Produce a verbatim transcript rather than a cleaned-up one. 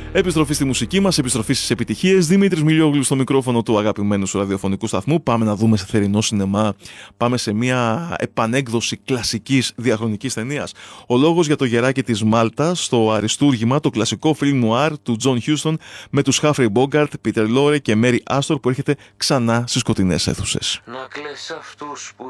Επιστροφή στη μουσική μας, επιστροφή στις επιτυχίες. Δημήτρης Μιλιόγλου στο μικρόφωνο του αγαπημένου σου ραδιοφωνικού σταθμού. Πάμε να δούμε σε θερινό σινεμά. Πάμε σε μια επανέκδοση κλασικής διαχρονικής ταινίας. Ο λόγος για το γεράκι της Μάλτας, στο Αριστούργημα, το κλασικό φιλμ νουάρ του Τζον Χιούστον με τους Χάφρεϊ Μπόγκαρτ, Πίτερ Λόρε και Μέρι Άστορ που έρχεται ξανά στις σκοτεινές αίθουσες. Να κλαις αυτούς που